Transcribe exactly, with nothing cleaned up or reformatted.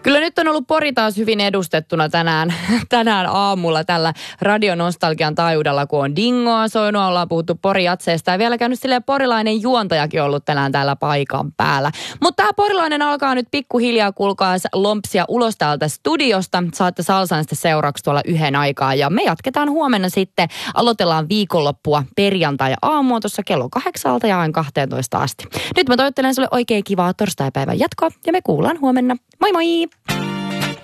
Kyllä nyt on ollut Pori taas hyvin edustettuna tänään, tänään aamulla tällä radionostalgian taajuudella, kun on dingoa soinut, ollaan puhuttu Pori-jatseesta ja vielä käynyt silleen porilainen juontajakin ollut tänään täällä paikan päällä. Mutta tämä porilainen alkaa nyt pikkuhiljaa, kuulkaa, lompsia ulos täältä studiosta. Saatte Salsan sitten seuraavaksi tuolla yhden aikaa ja me jatketaan huomenna sitten. Aloitellaan viikonloppua perjantai ja aamua tuossa kello kahdeksalta ja aina kahteentoista asti. Nyt mä toivottelen sulle oikein kivaa torstaipäivän jatkoa ja me kuullaan huomenna. Moi moi!